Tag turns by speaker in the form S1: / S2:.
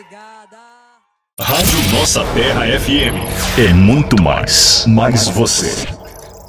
S1: Rádio Nossa Terra FM. É muito mais você.